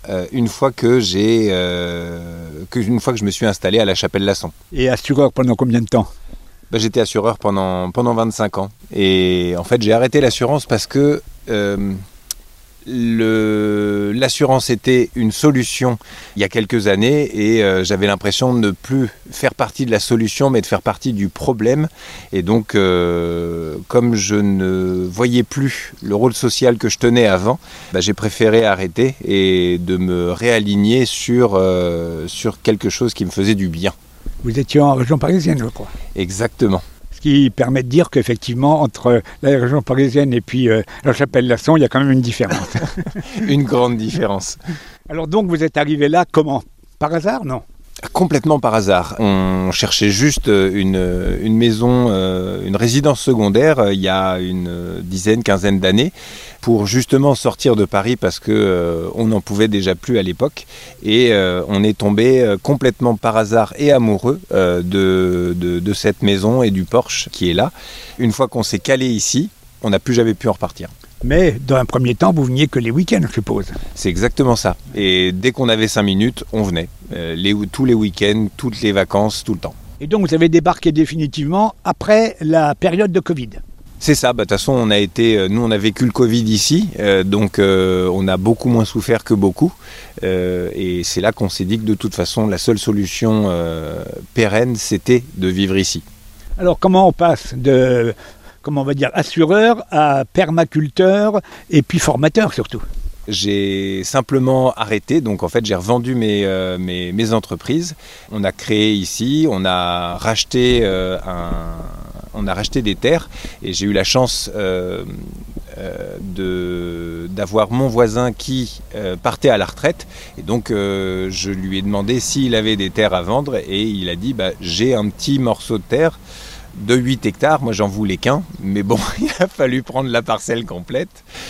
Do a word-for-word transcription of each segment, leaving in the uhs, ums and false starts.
euh, une fois que j'ai euh, que, une fois que je me suis installé à la Chapelle-Lasson. Et assureur pendant combien de temps ? Bah, j'étais assureur pendant, pendant vingt-cinq ans. Et en fait, j'ai arrêté l'assurance parce que euh, le, l'assurance était une solution il y a quelques années et euh, j'avais l'impression de ne plus faire partie de la solution mais de faire partie du problème. Et donc, euh, comme je ne voyais plus le rôle social que je tenais avant, bah, j'ai préféré arrêter et de me réaligner sur, euh, sur quelque chose qui me faisait du bien. Vous étiez en région parisienne, je crois. Exactement. Ce qui permet de dire qu'effectivement, entre la région parisienne et puis euh, la Chapelle-Lasson, il y a quand même une différence. Une grande différence. Alors donc, vous êtes arrivé là comment ? Par hasard, non ? Complètement par hasard. On cherchait juste une, une maison, une résidence secondaire il y a une dizaine, quinzaine d'années pour justement sortir de Paris parce qu'on n'en pouvait déjà plus à l'époque. Et on est tombé complètement par hasard et amoureux de, de, de cette maison et du Porsche qui est là. Une fois qu'on s'est calé ici, on n'a plus jamais pu en repartir. Mais dans un premier temps, vous veniez que les week-ends, je suppose. C'est exactement ça. Et dès qu'on avait cinq minutes, on venait. Euh, les, tous les week-ends, toutes les vacances, tout le temps. Et donc vous avez débarqué définitivement après la période de Covid. C'est ça. Bah, de toute façon, on a été, nous, on a vécu le Covid ici. Euh, donc, euh, on a beaucoup moins souffert que beaucoup. Euh, et c'est là qu'on s'est dit que de toute façon, la seule solution euh, pérenne, c'était de vivre ici. Alors, comment on passe de... comment on va dire, assureur à permaculteur et puis formateur surtout. J'ai simplement arrêté, donc en fait j'ai revendu mes, euh, mes, mes entreprises. On a créé ici, on a racheté, euh, un, on a racheté des terres et j'ai eu la chance euh, euh, de, d'avoir mon voisin qui euh, partait à la retraite. Et donc euh, je lui ai demandé s'il avait des terres à vendre et il a dit bah, j'ai un petit morceau de terre de huit hectares, moi j'en voulais qu'un, mais bon, il a fallu prendre la parcelle complète.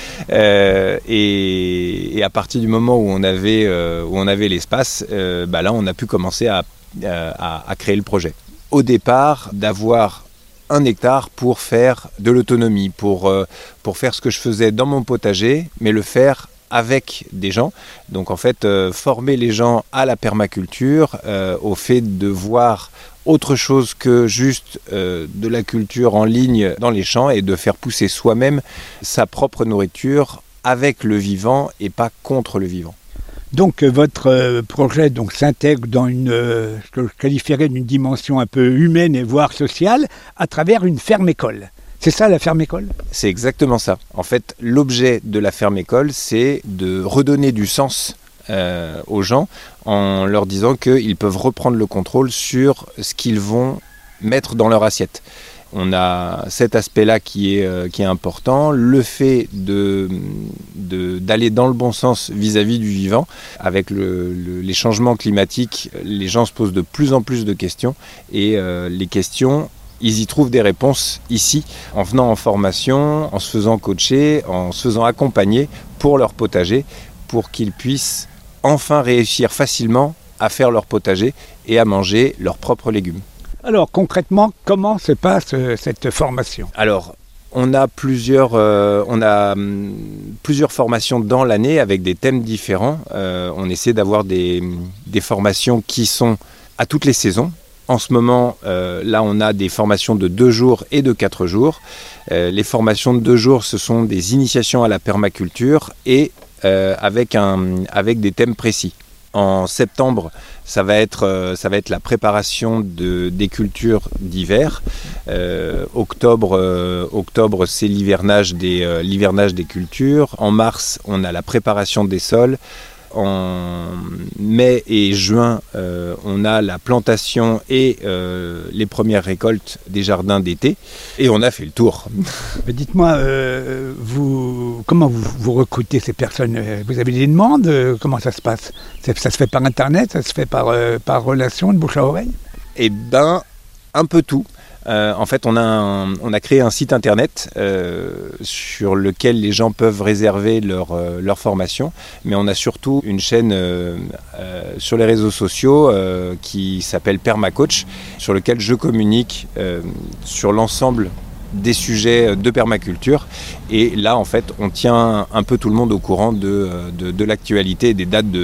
Euh, et, et à partir du moment où on avait, euh, où on avait l'espace, euh, bah là on a pu commencer à, à, à créer le projet. Au départ, d'avoir un hectare pour faire de l'autonomie, pour, euh, pour faire ce que je faisais dans mon potager, mais le faire avec des gens. Donc en fait, euh, former les gens à la permaculture, euh, au fait de voir autre chose que juste euh, de la culture en ligne dans les champs et de faire pousser soi-même sa propre nourriture avec le vivant et pas contre le vivant. Donc euh, votre euh, projet donc, s'intègre dans une, euh, ce que je qualifierais d'une dimension un peu humaine et voire sociale à travers une ferme-école. C'est ça la ferme-école ? C'est exactement ça. En fait, l'objet de la ferme-école, c'est de redonner du sens Euh, aux gens en leur disant qu'ils peuvent reprendre le contrôle sur ce qu'ils vont mettre dans leur assiette. On a cet aspect-là qui est, euh, qui est important, le fait de, de, d'aller dans le bon sens vis-à-vis du vivant. Avec le, le, les changements climatiques, les gens se posent de plus en plus de questions et euh, les questions, ils y trouvent des réponses ici, en venant en formation, en se faisant coacher, en se faisant accompagner pour leur potager, pour qu'ils puissent enfin réussir facilement à faire leur potager et à manger leurs propres légumes. Alors concrètement, comment se passe euh, cette formation ? Alors, on a plusieurs, euh, on a hum, plusieurs formations dans l'année avec des thèmes différents. Euh, on essaie d'avoir des, des formations qui sont à toutes les saisons. En ce moment, euh, là, on a des formations de deux jours et de quatre jours. Euh, les formations de deux jours, ce sont des initiations à la permaculture et Euh, avec, un, avec des thèmes précis. En septembre, ça va être, euh, ça va être la préparation de, des cultures d'hiver. Euh, octobre, euh, octobre, c'est l'hivernage des, euh, l'hivernage des cultures. En mars, on a la préparation des sols. En mai et juin, euh, on a la plantation et euh, les premières récoltes des jardins d'été. Et on a fait le tour. Dites-moi, euh, vous, comment vous, vous recrutez ces personnes ? Vous avez des demandes ? Comment ça se passe ? Ça se fait par Internet ? Ça se fait par, euh, par relation, de bouche à oreille ? Eh bien, un peu tout. Euh, en fait, on a, un, on a créé un site internet euh, sur lequel les gens peuvent réserver leur, euh, leur formation, mais on a surtout une chaîne euh, euh, sur les réseaux sociaux euh, qui s'appelle Permacoach, sur lequel je communique euh, sur l'ensemble des sujets de permaculture. Et là, en fait, on tient un peu tout le monde au courant de, de, de l'actualité et des dates de